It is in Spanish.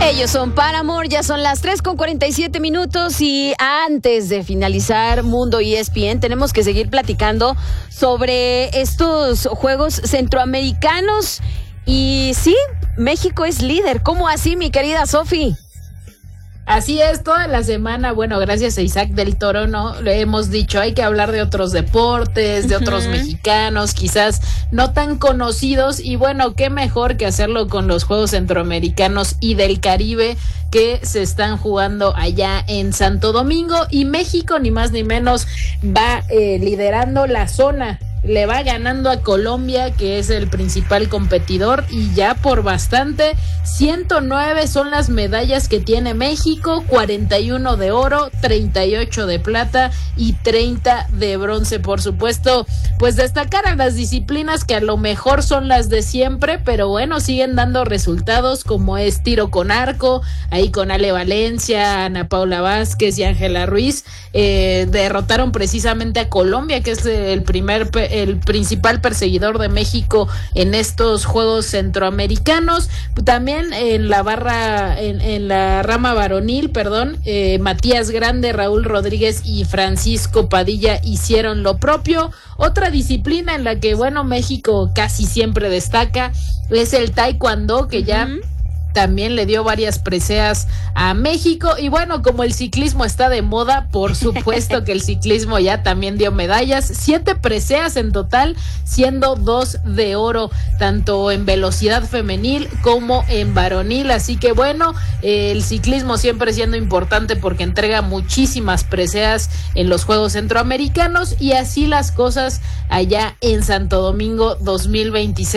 Ellos son Paramore, ya son las 3:47 y antes de finalizar Mundo ESPN tenemos que seguir platicando sobre estos Juegos Centroamericanos y sí, México es líder. ¿Cómo así, mi querida Sofi? Así es, toda la semana, bueno, gracias a Isaac del Toro, ¿no? Le hemos dicho, hay que hablar de otros deportes, de otros mexicanos, quizás no tan conocidos, y bueno, qué mejor que hacerlo con los Juegos Centroamericanos y del Caribe que se están jugando allá en Santo Domingo, y México, ni más ni menos, va liderando la zona. Le va ganando a Colombia, que es el principal competidor, y ya por bastante. 109 son las medallas que tiene México, 41 de oro, 38 de plata y 30 de bronce. Por supuesto, pues destacar a las disciplinas que a lo mejor son las de siempre, pero bueno, siguen dando resultados, como es tiro con arco, ahí con Ale Valencia, Ana Paula Vázquez y Ángela Ruiz, derrotaron precisamente a Colombia, que es el principal perseguidor de México en estos Juegos Centroamericanos. También en la rama varonil, Matías Grande, Raúl Rodríguez y Francisco Padilla hicieron lo propio. Otra disciplina en la que, bueno, México casi siempre destaca es el taekwondo, que ya también le dio varias preseas a México. Y bueno, como el ciclismo está de moda, por supuesto que el ciclismo ya también dio medallas, 7 preseas en total, siendo 2 de oro, tanto en velocidad femenil como en varonil. Así que bueno, el ciclismo siempre siendo importante porque entrega muchísimas preseas en los Juegos Centroamericanos, y así las cosas allá en Santo Domingo 2026.